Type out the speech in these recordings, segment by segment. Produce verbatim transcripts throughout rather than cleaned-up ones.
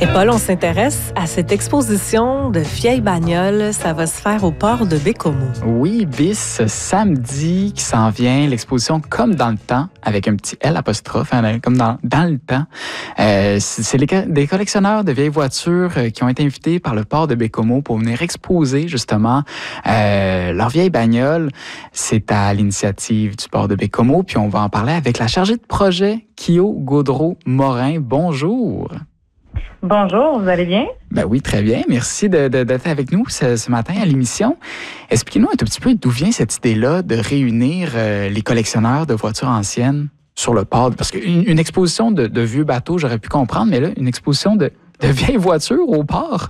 Et Paul, on s'intéresse à cette exposition de vieilles bagnoles. Ça va se faire au port de Bécomo. Oui, bis, samedi qui s'en vient, l'exposition Comme dans le temps, avec un petit L apostrophe, hein, comme dans, dans le temps. Euh, c'est les, des collectionneurs de vieilles voitures euh, qui ont été invités par le port de Bécomo pour venir exposer justement euh, leurs vieilles bagnoles. C'est à l'initiative du port de Bécomo, puis on va en parler avec la chargée de projet, Kyo Gaudreau-Morin. Bonjour. Bonjour, vous allez bien? Ben oui, très bien. Merci de, de, d'être avec nous ce, ce matin à l'émission. Expliquez-nous un tout petit peu d'où vient cette idée-là de réunir euh, les collectionneurs de voitures anciennes sur le port. Parce qu'une une exposition de, de vieux bateaux, j'aurais pu comprendre, mais là, une exposition de, de vieilles voitures au port.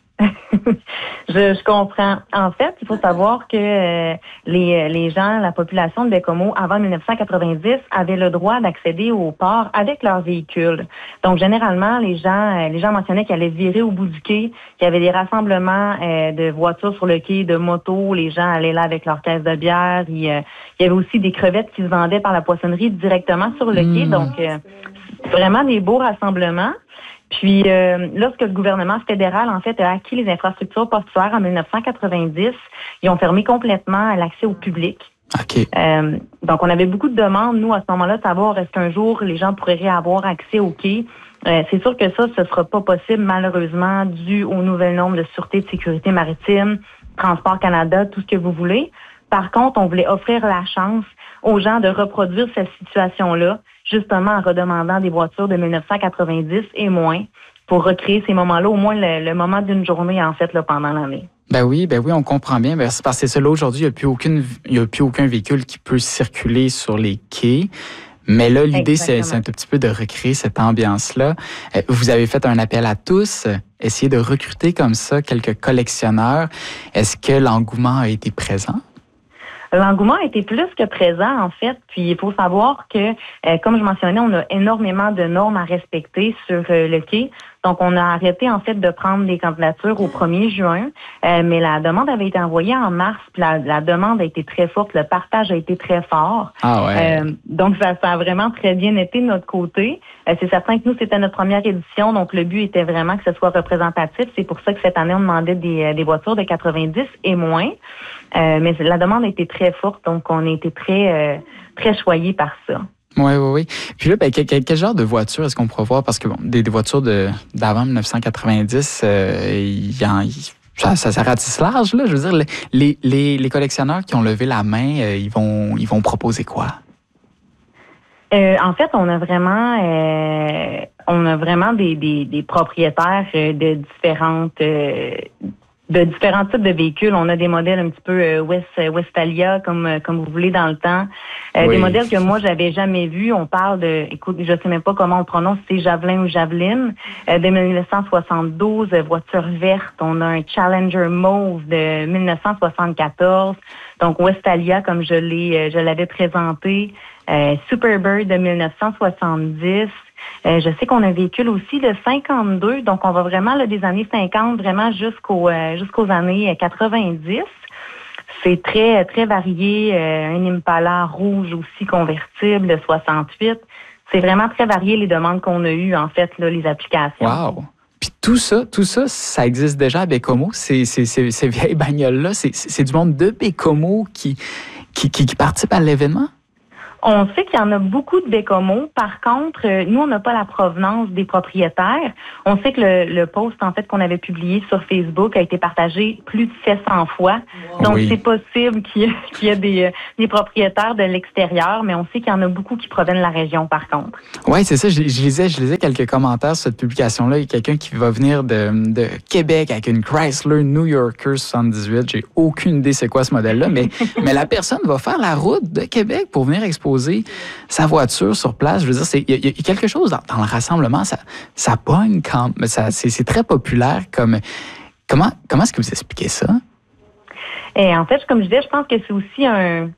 je, je comprends. En fait, il faut savoir que euh, les, les gens, la population de Bécomo, avant dix-neuf cent quatre-vingt-dix, avaient le droit d'accéder au port avec leurs véhicules. Donc, généralement, les gens euh, les gens mentionnaient qu'ils allaient virer au bout du quai, qu'il y avait des rassemblements euh, de voitures sur le quai, de motos. Les gens allaient là avec leurs caisses de bière. Il, euh, il y avait aussi des crevettes qui se vendaient par la poissonnerie directement sur le quai. Donc, euh, vraiment des beaux rassemblements. Puis, euh, lorsque le gouvernement fédéral, en fait, a acquis les infrastructures portuaires en dix-neuf cent quatre-vingt-dix, ils ont fermé complètement l'accès au public. OK. Euh, donc, on avait beaucoup de demandes, nous, à ce moment-là, de savoir est-ce qu'un jour, les gens pourraient avoir accès au quai. Euh, c'est sûr que ça, ce sera pas possible, malheureusement, dû au nouvel nombre de sûreté de sécurité maritime, Transport Canada, tout ce que vous voulez. Par contre, on voulait offrir la chance aux gens de reproduire cette situation-là, justement en redemandant des voitures de dix-neuf cent quatre-vingt-dix et moins, pour recréer ces moments-là, au moins le, le moment d'une journée, en fait, là, pendant l'année. Ben oui, ben oui, on comprend bien. Ben c'est parce que c'est ça, là, aujourd'hui, il n'y a plus aucune, il y a plus aucun véhicule qui peut circuler sur les quais. Mais là, l'idée, c'est, c'est un tout petit peu de recréer cette ambiance-là. Vous avez fait un appel à tous, essayer de recruter comme ça quelques collectionneurs. Est-ce que l'engouement a été présent? L'engouement a été plus que présent, en fait. Puis, il faut savoir que, euh, comme je mentionnais, on a énormément de normes à respecter sur euh, le quai. Donc, on a arrêté, en fait, de prendre des candidatures au premier juin. Euh, mais la demande avait été envoyée en mars. Puis, la, la demande a été très forte. Le partage a été très fort. Ah ouais. Euh, donc, ça, ça a vraiment très bien été de notre côté. Euh, c'est certain que nous, c'était notre première édition. Donc, le but était vraiment que ce soit représentatif. C'est pour ça que cette année, on demandait des, des voitures de quatre-vingt-dix et moins. Euh, mais la demande a été très forte, donc on a été très, euh, très choyés par ça. Oui, oui, oui. Puis là, ben, quel, quel genre de voiture est-ce qu'on pourra voir? Parce que bon, des, des voitures de, d'avant dix-neuf cent quatre-vingt-dix, euh, il y en, il, ça, ça, ça ratisse large, là. Je veux dire, les, les, les collectionneurs qui ont levé la main, euh, ils vont, ils vont proposer quoi? Euh, en fait, on a vraiment, euh, on a vraiment des, des, des propriétaires de différentes. Euh, de différents types de véhicules. On a des modèles un petit peu euh, West, Westalia, comme euh, comme vous voulez, dans le temps. Euh, oui. Des modèles que moi, j'avais jamais vus. On parle de, écoute, je sais même pas comment on prononce, c'est Javelin ou Javeline, euh, de dix-neuf cent soixante-douze, euh, voiture verte. On a un Challenger Mauve de dix-neuf cent soixante-quatorze. Donc, Westalia, comme je l'ai, euh, je l'avais présenté. Euh, Superbird de dix-neuf cent soixante-dix. Euh, je sais qu'on a un véhicule aussi de cinquante-deux, donc on va vraiment là, des années cinquante vraiment jusqu'aux euh, jusqu'aux années quatre-vingt-dix. C'est très très varié. Euh, un Impala rouge aussi convertible de soixante-huit. C'est vraiment très varié les demandes qu'on a eues en fait là, les applications. Wow. Puis tout ça, tout ça, ça existe déjà à Bécomo. Ces, ces, ces, ces vieilles bagnoles-là, c'est, c'est du monde de Bécomo qui qui, qui, qui participe à l'événement? On sait qu'il y en a beaucoup de Bécomo. Par contre, euh, nous, on n'a pas la provenance des propriétaires. On sait que le, le post, en fait, qu'on avait publié sur Facebook a été partagé plus de sept cents fois. Wow. Donc, oui. C'est possible qu'il y ait, qu'il y ait des, des propriétaires de l'extérieur, mais on sait qu'il y en a beaucoup qui proviennent de la région, par contre. Oui, c'est ça. Je, je, lisais, je lisais quelques commentaires sur cette publication-là. Il y a quelqu'un qui va venir de, de Québec avec une Chrysler New Yorker soixante-dix-huit. J'ai aucune idée c'est quoi ce modèle-là, mais, mais la personne va faire la route de Québec pour venir exposer sa voiture sur place. Je veux dire, il y, y a quelque chose dans, dans le rassemblement, ça, ça pogne quand ça, c'est, c'est très populaire. Comme, comment, comment est-ce que vous expliquez ça? Et en fait, comme je disais, je pense que c'est aussi un...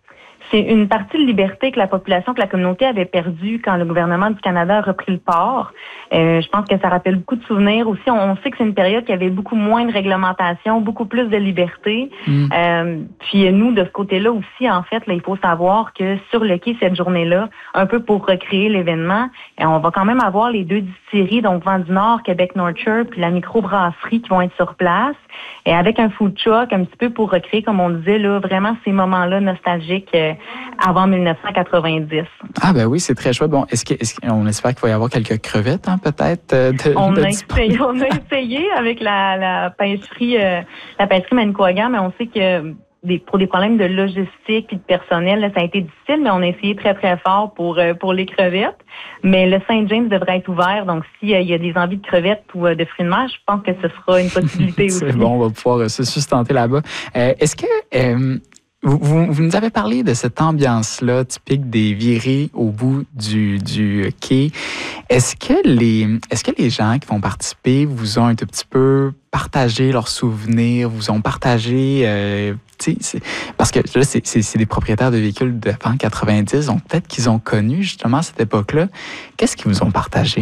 c'est une partie de liberté que la population, que la communauté avait perdue quand le gouvernement du Canada a repris le port. Euh, je pense que ça rappelle beaucoup de souvenirs. Aussi, on, on sait que c'est une période qui avait beaucoup moins de réglementation, beaucoup plus de liberté. Mm. Euh, puis nous, de ce côté-là aussi, en fait, là, il faut savoir que sur le quai, cette journée-là, un peu pour recréer l'événement, on va quand même avoir les deux distilleries, donc Vent du Nord, Québec Nurture, puis la microbrasserie qui vont être sur place, et avec un food truck un petit peu pour recréer, comme on disait, là, vraiment ces moments-là nostalgiques euh, avant dix-neuf cent quatre-vingt-dix. Ah ben oui, c'est très chouette. Bon, est-ce que, est-ce qu'on espère qu'il va y avoir quelques crevettes, hein, peut-être? Euh, de, on, de a essayé, on a essayé avec la, la pêcherie, euh, la pêcherie Manicouagan, mais on sait que Des, pour des problèmes de logistique et de personnel, là, ça a été difficile, mais on a essayé très, très fort pour euh, pour les crevettes. Mais le Saint-James devrait être ouvert, donc s'il euh, y a des envies de crevettes ou euh, de fruits de mer, je pense que ce sera une possibilité aussi. C'est bon, on va pouvoir euh, se sustenter là-bas. Euh, est-ce que euh, vous, vous, vous nous avez parlé de cette ambiance-là typique des virées au bout du, du quai. Est-ce que les est-ce que les gens qui vont participer vous ont un tout petit peu partagé leurs souvenirs, vous ont partagé euh, c'est, parce que là, c'est, c'est, c'est des propriétaires de véhicules d'avant quatre-vingt-dix, donc peut-être qu'ils ont connu justement cette époque-là. Qu'est-ce qu'ils vous ont partagé?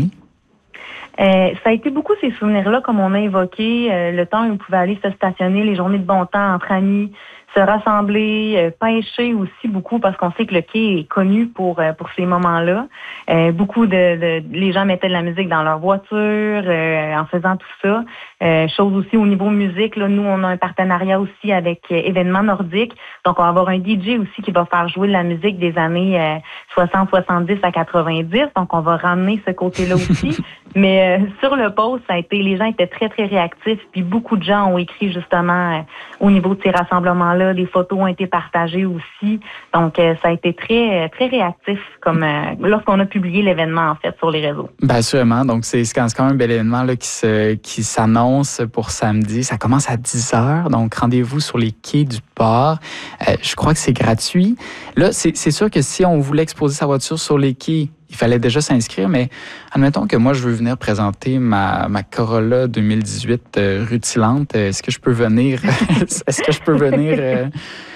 Euh, ça a été beaucoup ces souvenirs-là, comme on a évoqué, euh, le temps où on pouvait aller se stationner, les journées de bon temps entre amis, se rassembler, euh, pêcher aussi beaucoup, parce qu'on sait que le quai est connu pour euh, pour ces moments-là. Euh, beaucoup de, de les gens mettaient de la musique dans leur voiture euh, en faisant tout ça. Euh, chose aussi au niveau musique, là, nous on a un partenariat aussi avec euh, Événements Nordiques, donc on va avoir un D J aussi qui va faire jouer de la musique des années euh, soixante, soixante-dix à quatre-vingt-dix, donc on va ramener ce côté-là aussi. Mais euh, sur le post, ça a été, les gens étaient très très réactifs, puis beaucoup de gens ont écrit justement euh, au niveau de ces rassemblements-là. Des photos ont été partagées aussi. Donc, euh, ça a été très, très réactif comme euh, lorsqu'on a publié l'événement, en fait, sur les réseaux. Bien, sûrement. Donc, c'est, c'est quand même un bel événement là, qui, se, qui s'annonce pour samedi. Ça commence à dix heures. Donc, rendez-vous sur les quais du port. Euh, je crois que c'est gratuit. Là, c'est, c'est sûr que si on voulait exposer sa voiture sur les quais, il fallait déjà s'inscrire, mais admettons que moi, je veux venir présenter ma, ma Corolla deux mille dix-huit euh, rutilante. Est-ce que je peux venir, est-ce que je peux venir euh,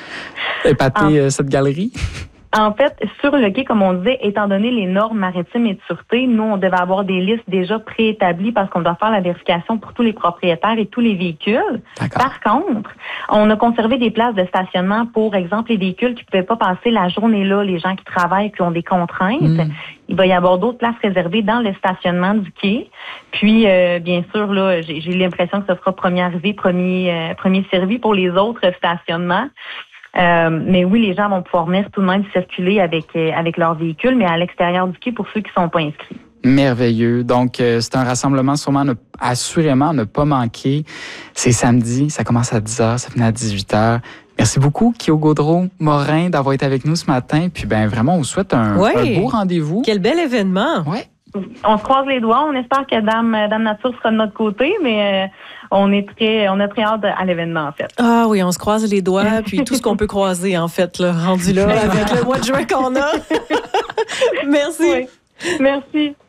épater en, euh, cette galerie? En fait, sur le quai, comme on disait, étant donné les normes maritimes et de sûreté, nous, on devait avoir des listes déjà préétablies parce qu'on doit faire la vérification pour tous les propriétaires et tous les véhicules. D'accord. Par contre, on a conservé des places de stationnement pour exemple les véhicules qui ne pouvaient pas passer la journée là, les gens qui travaillent, qui ont des contraintes. Mmh. Il va y avoir d'autres places réservées dans le stationnement du quai. Puis, euh, bien sûr, là, j'ai, j'ai l'impression que ce sera premier arrivé, premier, euh, premier servi pour les autres stationnements. Euh, mais oui, les gens vont pouvoir venir tout de même circuler avec, euh, avec leur véhicule, mais à l'extérieur du quai pour ceux qui ne sont pas inscrits. Merveilleux. Donc, euh, c'est un rassemblement sûrement ne, assurément ne pas manquer. C'est samedi, ça commence à dix heures, ça finit à dix-huit heures. Merci beaucoup, Kyo Gaudreau-Morin, d'avoir été avec nous ce matin. Puis, ben vraiment, on vous souhaite un, ouais. un beau rendez-vous. Quel bel événement. Ouais. On se croise les doigts. On espère que Dame, Dame Nature sera de notre côté, mais euh, on est très, on a très hâte à l'événement, en fait. Ah oui, on se croise les doigts, puis tout ce qu'on peut croiser, en fait, là, rendu là, avec le mois de juin qu'on a. Merci. Oui. Merci.